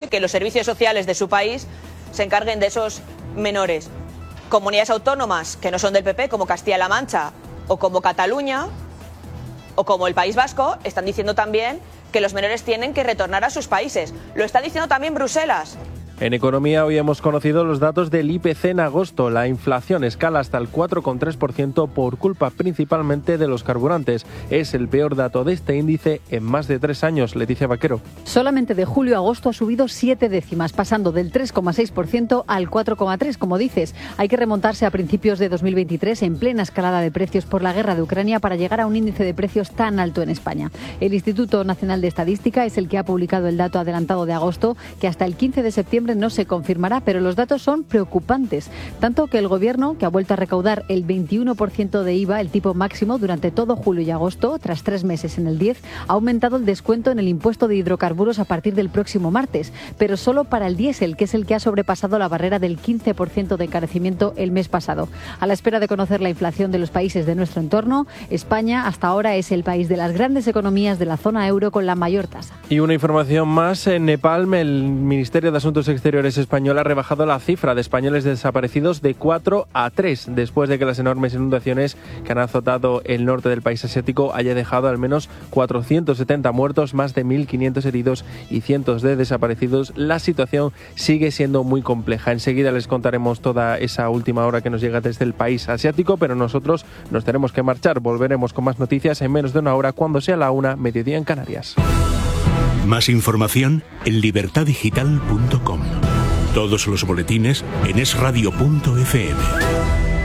que los servicios sociales de su país se encarguen de esos menores. Comunidades autónomas que no son del PP, como Castilla-La Mancha o como Cataluña o como el País Vasco, están diciendo también que los menores tienen que retornar a sus países. Lo está diciendo también Bruselas. En economía hoy hemos conocido los datos del IPC en agosto. La inflación escala hasta el 4,3% por culpa principalmente de los carburantes. Es el peor dato de este índice en más de 3 años. Leticia Vaquero. Solamente de julio a agosto ha subido 7 décimas, pasando del 3,6% al 4,3%. Como dices, hay que remontarse a principios de 2023 en plena escalada de precios por la guerra de Ucrania para llegar a un índice de precios tan alto en España. El Instituto Nacional de Estadística es el que ha publicado el dato adelantado de agosto, que hasta el 15 de septiembre no se confirmará, pero los datos son preocupantes. Tanto que el Gobierno, que ha vuelto a recaudar el 21% de IVA, el tipo máximo, durante todo julio y agosto, tras 3 meses en el 10%, ha aumentado el descuento en el impuesto de hidrocarburos a partir del próximo martes, pero solo para el diésel, que es el que ha sobrepasado la barrera del 15% de encarecimiento el mes pasado. A la espera de conocer la inflación de los países de nuestro entorno, España hasta ahora es el país de las grandes economías de la zona euro con la mayor tasa. Y una información más, en Nepal, el Ministerio de Asuntos Exteriores español ha rebajado la cifra de españoles desaparecidos de 4 a 3, después de que las enormes inundaciones que han azotado el norte del país asiático haya dejado al menos 470 muertos, más de 1.500 heridos y cientos de desaparecidos. La situación sigue siendo muy compleja. Enseguida les contaremos toda esa última hora que nos llega desde el país asiático, pero nosotros nos tenemos que marchar. Volveremos con más noticias en menos de una hora, cuando sea la 1, mediodía en Canarias. Más información en libertadigital.com. Todos los boletines en esradio.fm.